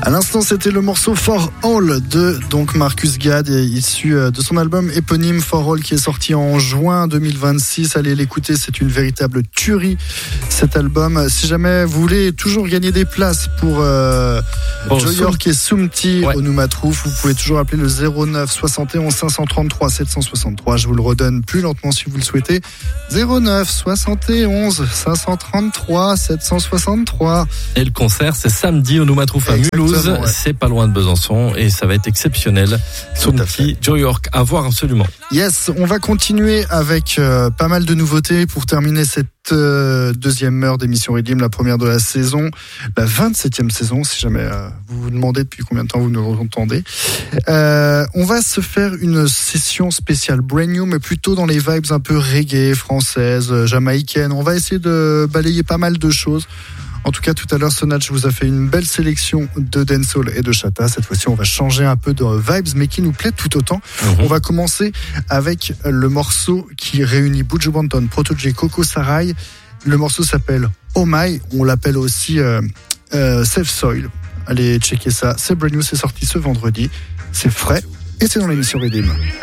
À l'instant, c'était le morceau For All de donc Marcus Gad, issu de son album éponyme For All qui est sorti en juin 2026. Allez l'écouter, c'est une véritable tuerie cet album. Si jamais vous voulez toujours gagner des places pour Joe York et Soumti au Noumatrouf, vous pouvez toujours appeler le 09 71 533 763. Je vous le redonne plus lentement si vous le souhaitez. 09 71 533 763. Et le concert, c'est samedi au Noumatrouf à Mulhouse. Ouais. C'est pas loin de Besançon et ça va être exceptionnel. Soumti, Joe York, à voir absolument. Yes, on va continuer avec pas mal de nouveautés pour terminer cette deuxième heure d'émission Redeem, la première de la saison, la 27e saison, si jamais vous vous demandez depuis combien de temps vous nous entendez. On va se faire une session spéciale brand new, mais plutôt dans les vibes un peu reggae, françaises, jamaïcaines. On va essayer de balayer pas mal de choses. En tout cas, tout à l'heure, Sonatch vous a fait une belle sélection de dancehall et de chata. Cette fois-ci, on va changer un peu de vibes, mais qui nous plaît tout autant. On va commencer avec le morceau qui réunit Buju Banton, Proto J, Coco Sarai. Le morceau s'appelle Oh My. On l'appelle aussi Safe Soil. Allez checker ça. C'est brand new, c'est sorti ce vendredi. C'est frais et c'est dans l'émission Redeem.